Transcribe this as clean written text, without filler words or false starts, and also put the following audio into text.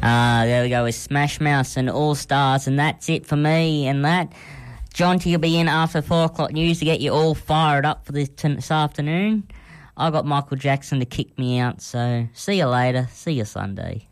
There we go with Smash Mouth and All Stars, and that's it for me. And that, Jonty will be in after 4 o'clock news to get you all fired up for this afternoon. I got Michael Jackson to kick me out, so see you later. See you Sunday.